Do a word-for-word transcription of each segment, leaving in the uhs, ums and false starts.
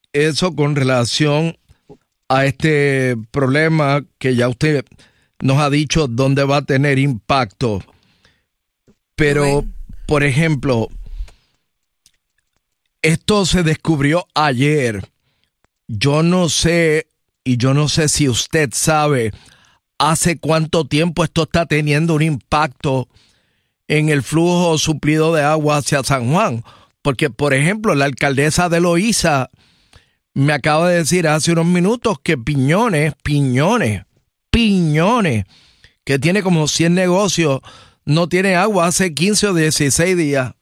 eso con relación a este problema que ya usted nos ha dicho dónde va a tener impacto. Pero, bueno, por ejemplo, esto se descubrió ayer. Yo no sé, y yo no sé si usted sabe, hace cuánto tiempo esto está teniendo un impacto en el flujo suplido de agua hacia San Juan. Porque, por ejemplo, la alcaldesa de Loíza me acaba de decir hace unos minutos que Piñones, Piñones, Piñones, que tiene como cien negocios, no tiene agua hace quince o dieciséis días.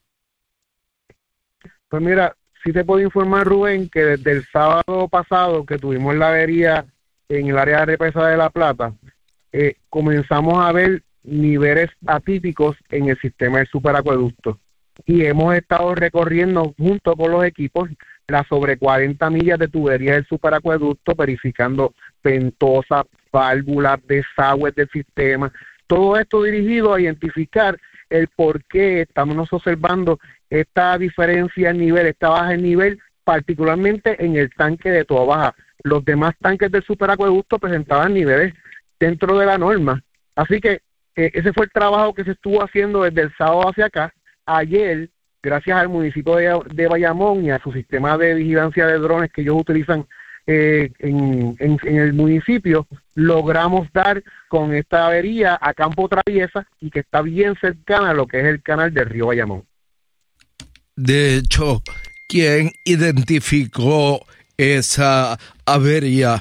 Pues mira, sí te puedo informar, Rubén, que desde el sábado pasado que tuvimos la avería en el área de represa de La Plata, eh, comenzamos a ver niveles atípicos en el sistema del superacueducto. Y hemos estado recorriendo junto con los equipos las sobre cuarenta millas de tuberías del superacueducto, verificando ventosas, válvulas, desagües del sistema. Todo esto dirigido a identificar el por qué estamos observando esta diferencia en nivel, esta baja en nivel, particularmente en el tanque de toda baja. Los demás tanques del superacueducto presentaban niveles dentro de la norma. Así que eh, ese fue el trabajo que se estuvo haciendo desde el sábado hacia acá. Ayer, gracias al municipio de, de Bayamón y a su sistema de vigilancia de drones que ellos utilizan eh, en, en, en el municipio, logramos dar con esta avería a Campo Traviesa y que está bien cercana a lo que es el canal del río Bayamón. De hecho, ¿quién identificó esa avería?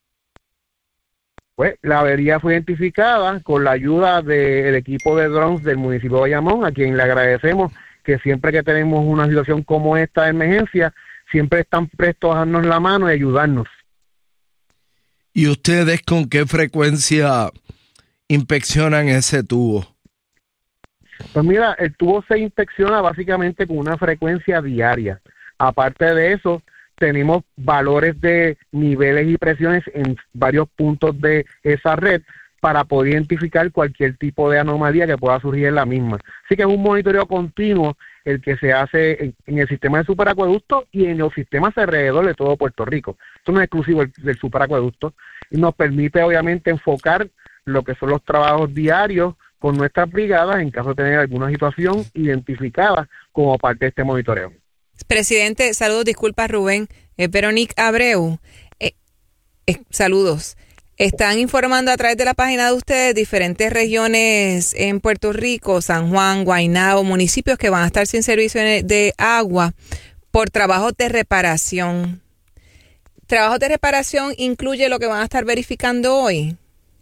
Pues la avería fue identificada con la ayuda del equipo de drones del municipio de Bayamón, a quien le agradecemos que siempre que tenemos una situación como esta de emergencia, siempre están prestos a darnos la mano y ayudarnos. ¿Y ustedes con qué frecuencia inspeccionan ese tubo? Pues mira, el tubo se inspecciona básicamente con una frecuencia diaria. Aparte de eso, tenemos valores de niveles y presiones en varios puntos de esa red para poder identificar cualquier tipo de anomalía que pueda surgir en la misma. Así que es un monitoreo continuo el que se hace en, en el sistema de superacueducto y en los sistemas alrededor de todo Puerto Rico. Esto no es exclusivo del, del superacueducto y nos permite obviamente enfocar lo que son los trabajos diarios con nuestras brigadas en caso de tener alguna situación identificada como parte de este monitoreo. Presidente, saludos, disculpa Rubén, eh, Veronique Abreu, eh, eh, saludos. Están informando a través de la página de ustedes diferentes regiones en Puerto Rico, San Juan, Guaynabo, municipios que van a estar sin servicio de agua por trabajos de reparación. ¿Trabajos de reparación incluye lo que van a estar verificando hoy?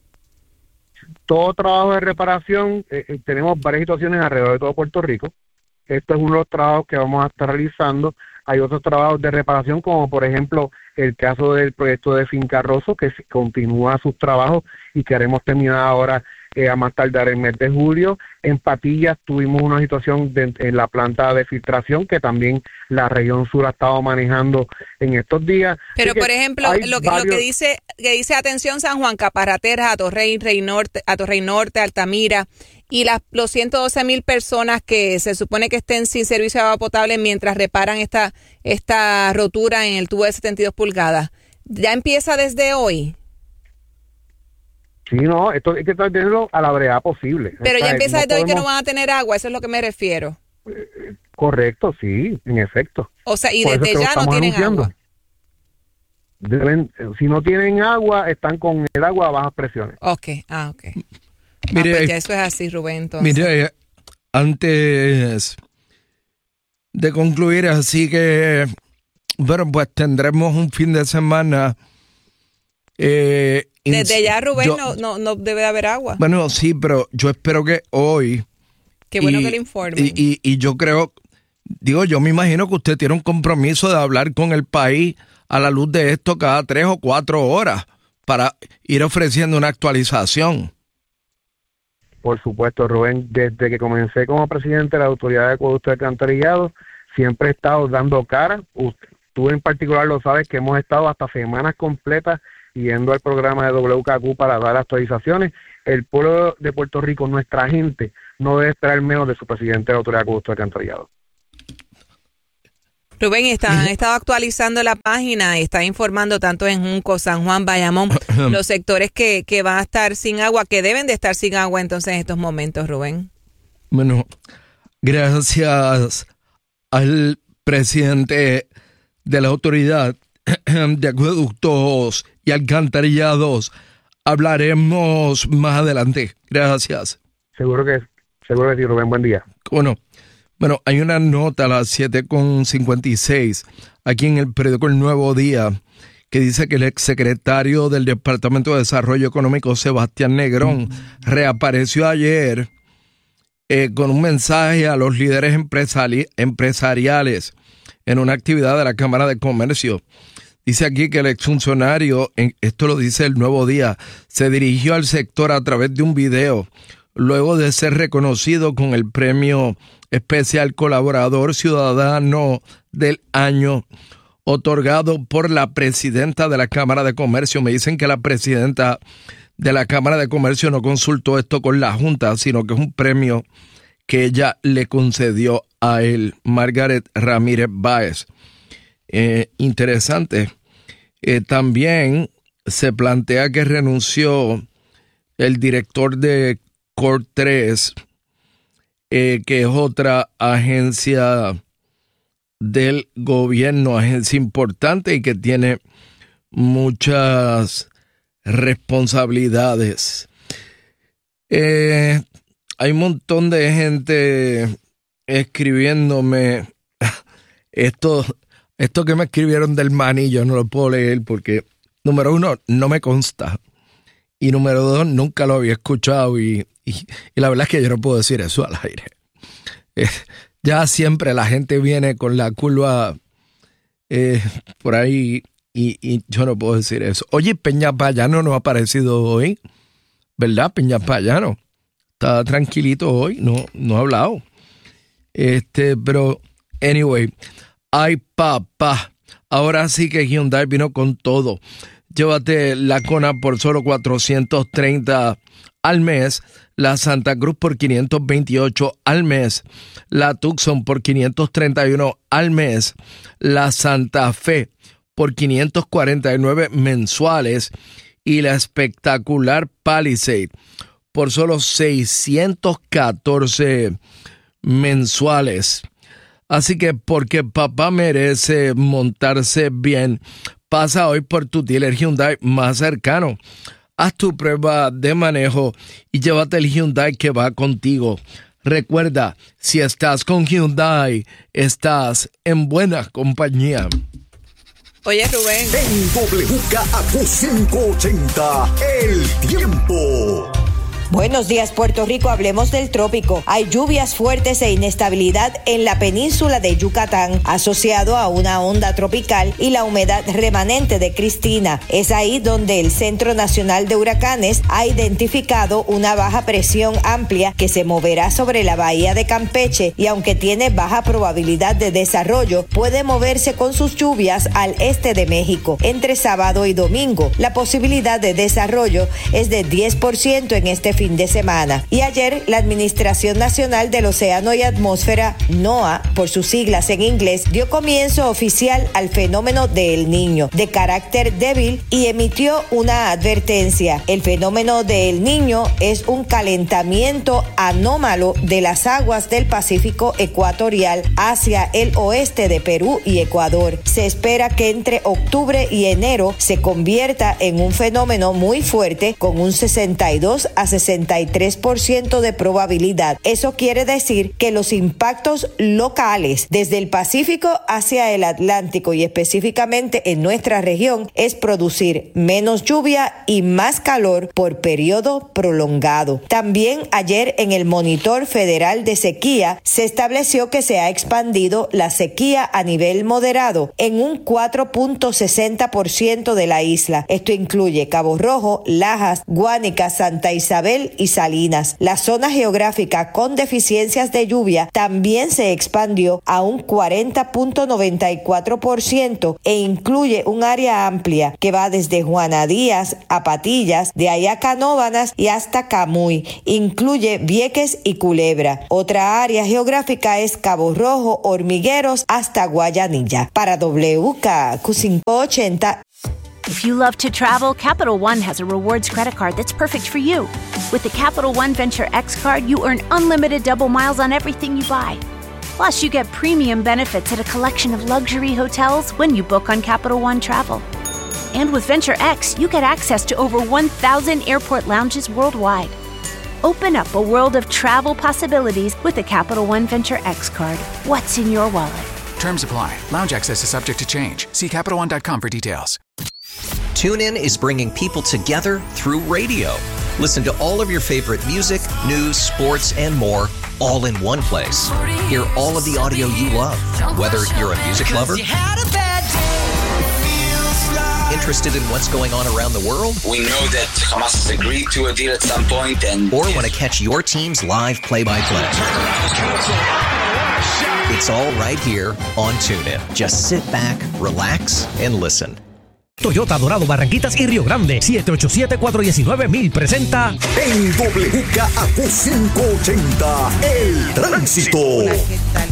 Todo trabajo de reparación, eh, tenemos varias situaciones alrededor de todo Puerto Rico. Esto es uno de los trabajos que vamos a estar realizando. Hay otros trabajos de reparación, como por ejemplo el caso del proyecto de Finca Rosso, que continúa sus trabajos y queremos terminar ahora eh, a más tardar el mes de julio. En Patillas tuvimos una situación de, en la planta de filtración que también la región sur ha estado manejando en estos días. Pero por ejemplo, lo que, varios... lo que dice que dice atención San Juan, Caparateras, Atorrey, Rey Norte, Atorrey Norte, Altamira, y las, los ciento doce mil personas que se supone que estén sin servicio de agua potable mientras reparan esta, esta rotura en el tubo de setenta y dos pulgadas. ¿Ya empieza desde hoy? Sí, no, esto hay que tenerlo a la brevedad posible. Pero ya empieza no desde podemos... hoy que no van a tener agua, eso es lo que me refiero. Eh, correcto, sí, en efecto. O sea, y Por desde ya no tienen anunciando. agua. Deben, si no tienen agua, están con el agua a bajas presiones. Ok, ah, ok. Mire, ah, pues ya eso es así, Rubén, entonces. Mire, antes de concluir, así que, bueno, pues tendremos un fin de semana. Eh, Desde ya, Rubén, yo, no, no, no debe de haber agua. Bueno, sí, pero yo espero que hoy... Qué bueno y, que le informen. Y, y, y yo creo, digo, yo me imagino que usted tiene un compromiso de hablar con el país a la luz de esto cada tres o cuatro horas para ir ofreciendo una actualización. Por supuesto, Rubén, desde que comencé como presidente de la Autoridad de Acueducto y Alcantarillado, siempre he estado dando cara. Tú en particular lo sabes que hemos estado hasta semanas completas yendo al programa de W K Q para dar actualizaciones. El pueblo de Puerto Rico, nuestra gente, no debe esperar menos de su presidente de la Autoridad de Acueducto y Alcantarillado. Rubén, está, han estado actualizando la página y está informando tanto en Junco, San Juan, Bayamón, los sectores que, que van a estar sin agua, que deben de estar sin agua entonces en estos momentos, Rubén. Bueno, gracias al presidente de la Autoridad de Acueductos y Alcantarillados. Hablaremos más adelante. Gracias. Seguro que seguro que sí, Rubén. Buen día. Bueno, bueno, hay una nota a las siete con cincuenta y seis aquí en el periódico El Nuevo Día que dice que el exsecretario del Departamento de Desarrollo Económico, Sebastián Negrón, reapareció ayer eh, con un mensaje a los líderes empresari- empresariales en una actividad de la Cámara de Comercio. Dice aquí que el exfuncionario, esto lo dice El Nuevo Día, se dirigió al sector a través de un video, luego de ser reconocido con el premio especial Colaborador Ciudadano del Año, otorgado por la presidenta de la Cámara de Comercio. Me dicen que la presidenta de la Cámara de Comercio no consultó esto con la Junta, sino que es un premio que ella le concedió a él, Margaret Ramírez Báez. Eh, interesante. Eh, también se plantea que renunció el director de Cor tres, eh, que es otra agencia del gobierno, agencia importante y que tiene muchas responsabilidades. Eh, hay un montón de gente escribiéndome esto. Esto que me escribieron del maní, yo no lo puedo leer porque, número uno, no me consta. Y número dos, nunca lo había escuchado. Y, y, y la verdad es que yo no puedo decir eso al aire. Eh, ya siempre la gente viene con la curva eh, por ahí y, y yo no puedo decir eso. Oye, Peña Payano no ha aparecido hoy, ¿verdad? Peña Payano está tranquilito hoy, no, no ha hablado. Este, pero, anyway... Ay, papá, ahora sí que Hyundai vino con todo. Llévate la Kona por solo cuatrocientos treinta al mes, la Santa Cruz por quinientos veintiocho al mes, la Tucson por quinientos treinta y uno al mes, la Santa Fe por quinientos cuarenta y nueve mensuales y la espectacular Palisade por solo seiscientos catorce mensuales. Así que porque papá merece montarse bien, pasa hoy por tu dealer Hyundai más cercano. Haz tu prueba de manejo y llévate el Hyundai que va contigo. Recuerda, si estás con Hyundai, estás en buena compañía. Oye, Rubén. En W K A Q quinientos ochenta, El Tiempo. Buenos días, Puerto Rico. Hablemos del trópico. Hay lluvias fuertes e inestabilidad en la península de Yucatán, asociado a una onda tropical y la humedad remanente de Cristina. Es ahí donde el Centro Nacional de Huracanes ha identificado una baja presión amplia que se moverá sobre la bahía de Campeche y, aunque tiene baja probabilidad de desarrollo, puede moverse con sus lluvias al este de México entre sábado y domingo. La posibilidad de desarrollo es de diez por ciento en este fin de semana. Y ayer la Administración Nacional del Océano y Atmósfera, NOAA, por sus siglas en inglés, dio comienzo oficial al fenómeno de El Niño, de carácter débil, y emitió una advertencia. El fenómeno de El Niño es un calentamiento anómalo de las aguas del Pacífico ecuatorial hacia el oeste de Perú y Ecuador. Se espera que entre octubre y enero se convierta en un fenómeno muy fuerte con un sesenta y dos a sesenta y tres por ciento de probabilidad. Eso quiere decir que los impactos locales desde el Pacífico hacia el Atlántico y específicamente en nuestra región es producir menos lluvia y más calor por periodo prolongado. También ayer en el Monitor Federal de Sequía se estableció que se ha expandido la sequía a nivel moderado en un cuatro punto sesenta por ciento de la isla. Esto incluye Cabo Rojo, Lajas, Guánica, Santa Isabel Isabel y Salinas. La zona geográfica con deficiencias de lluvia también se expandió a un cuarenta punto noventa y cuatro por ciento e incluye un área amplia que va desde Juana Díaz a Patillas, de ahí a Canóvanas y hasta Camuy. Incluye Vieques y Culebra. Otra área geográfica es Cabo Rojo, Hormigueros hasta Guayanilla. Para W K Q quinientos ochenta. If you love to travel, Capital One has a rewards credit card that's perfect for you. With the Capital One Venture X card, you earn unlimited double miles on everything you buy. Plus, you get premium benefits at a collection of luxury hotels when you book on Capital One Travel. And with Venture X, you get access to over one thousand airport lounges worldwide. Open up a world of travel possibilities with the Capital One Venture X card. What's in your wallet? Terms apply. Lounge access is subject to change. See Capital One dot com for details. TuneIn is bringing people together through radio. Listen to all of your favorite music, news, sports, and more, all in one place. Hear all of the audio you love, whether you're a music lover, interested in what's going on around the world, we know that Hamas has agreed to a deal at some point, and or want to catch your team's live play-by-play. It's all right here on TuneIn. Just sit back, relax, and listen. Toyota Dorado, Barranquitas y Río Grande. siete ocho siete, cuatro uno nueve, mil presenta en W K Q quinientos ochenta, El Tránsito. Hola, ¿qué tal?